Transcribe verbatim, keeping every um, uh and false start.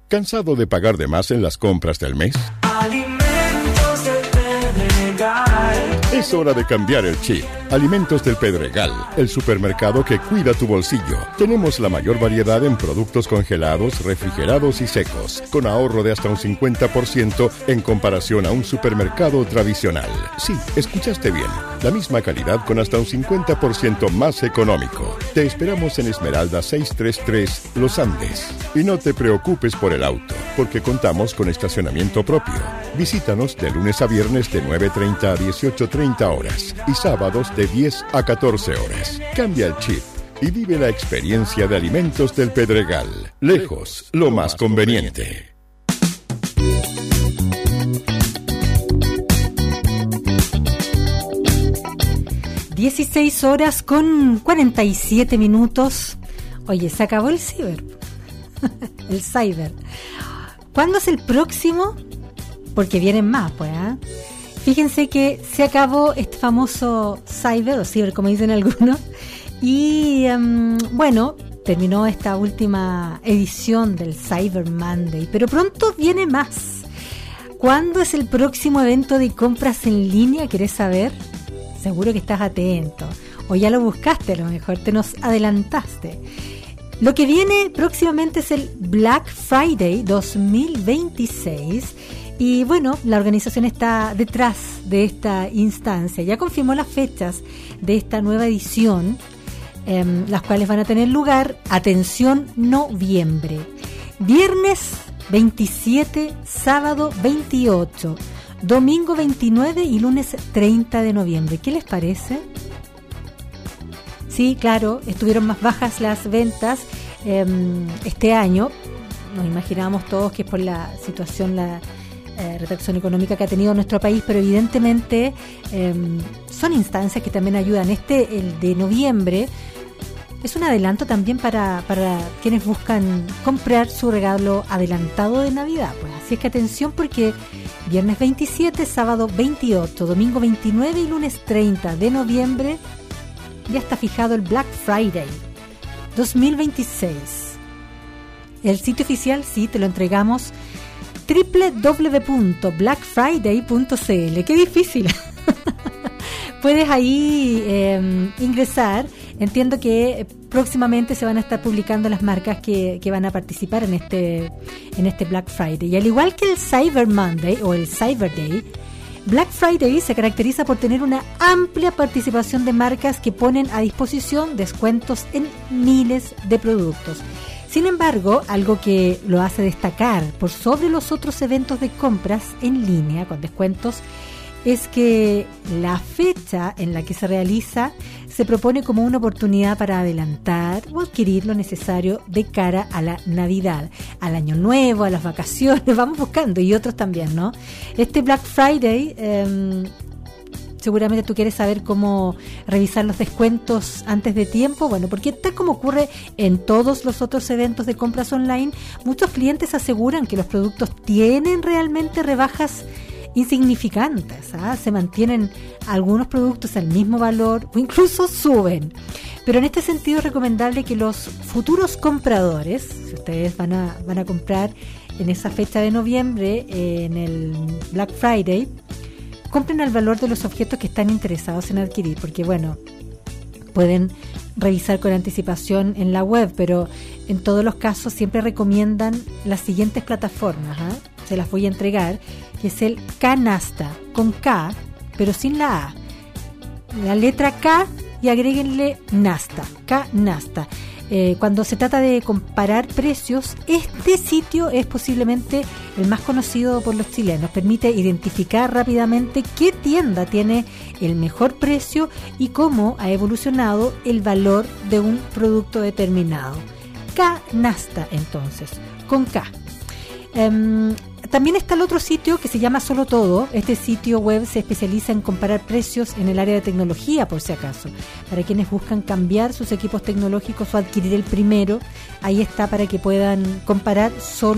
¿Cansado de pagar de más en las compras del mes? Alimentos del Pedregal. Es hora de cambiar el chip. Alimentos del Pedregal, el supermercado que cuida tu bolsillo. Tenemos la mayor variedad en productos congelados, refrigerados y secos, con ahorro de hasta un cincuenta por ciento en comparación a un supermercado tradicional. Sí, escuchaste bien. La misma calidad con hasta un cincuenta por ciento más económico. Te esperamos en Esmeralda seiscientos treinta y tres, Los Andes. Y no te preocupes por el auto, porque contamos con estacionamiento propio. Visítanos de lunes a viernes de nueve treinta a dieciocho treinta horas y sábados de diez a catorce horas. Cambia el chip y vive la experiencia de Alimentos del Pedregal. Lejos, lo más conveniente. dieciséis horas con cuarenta y siete minutos. Oye, se acabó el ciber. El cyber. ¿Cuándo es el próximo? Porque vienen más, pues, ¿eh? Fíjense que se acabó este famoso cyber, o ciber como dicen algunos, y um, bueno, terminó esta última edición del Cyber Monday, pero pronto viene más. ¿Cuándo es el próximo evento de compras en línea? ¿Querés saber? Seguro que estás atento, o ya lo buscaste, a lo mejor te nos adelantaste. Lo que viene próximamente es el Black Friday dos mil veintiséis. Y bueno, la organización está detrás de esta instancia. Ya confirmó las fechas de esta nueva edición, eh, las cuales van a tener lugar, atención, noviembre. Viernes veintisiete, sábado veintiocho, domingo veintinueve y lunes treinta de noviembre. ¿Qué les parece? Sí, claro, estuvieron más bajas las ventas eh, este año. Nos imaginábamos todos que es por la situación, la Eh, retracción económica que ha tenido nuestro país, pero evidentemente eh, son instancias que también ayudan. Este, el de noviembre, es un adelanto también para, para quienes buscan comprar su regalo adelantado de Navidad. Pues así es que atención, porque viernes veintisiete, sábado veintiocho, domingo veintinueve y lunes treinta de noviembre ya está fijado el Black Friday dos mil veintiséis. El sitio oficial, sí, te lo entregamos, doble u doble u doble u punto black friday punto c l. ¡Qué difícil! Puedes ahí eh, ingresar. Entiendo que próximamente se van a estar publicando las marcas que, que van a participar en este, en este Black Friday. Y al igual que el Cyber Monday o el Cyber Day, Black Friday se caracteriza por tener una amplia participación de marcas que ponen a disposición descuentos en miles de productos. Sin embargo, algo que lo hace destacar por sobre los otros eventos de compras en línea con descuentos es que la fecha en la que se realiza se propone como una oportunidad para adelantar o adquirir lo necesario de cara a la Navidad, al Año Nuevo, a las vacaciones, vamos buscando, y otros también, ¿no? Este Black Friday, eh, seguramente tú quieres saber cómo revisar los descuentos antes de tiempo. Bueno, porque tal como ocurre en todos los otros eventos de compras online, muchos clientes aseguran que los productos tienen realmente rebajas insignificantes, ¿ah? Se mantienen algunos productos al mismo valor o incluso suben. Pero en este sentido es recomendable que los futuros compradores, si ustedes van a, van a comprar en esa fecha de noviembre, eh, en el Black Friday, compren al valor de los objetos que están interesados en adquirir, porque bueno, pueden revisar con anticipación en la web, pero en todos los casos siempre recomiendan las siguientes plataformas, ¿eh? Se las voy a entregar, que es el Canasta, con K, pero sin la A. La letra K y agréguenle Nasta, Canasta. Eh, cuando se trata de comparar precios, este sitio es posiblemente el más conocido por los chilenos. Permite identificar rápidamente qué tienda tiene el mejor precio y cómo ha evolucionado el valor de un producto determinado. Canasta, entonces, con K. Um, También está el otro sitio que se llama Solo Todo. Este sitio web se especializa en comparar precios en el área de tecnología, por si acaso. Para quienes buscan cambiar sus equipos tecnológicos o adquirir el primero, ahí está para que puedan comparar solo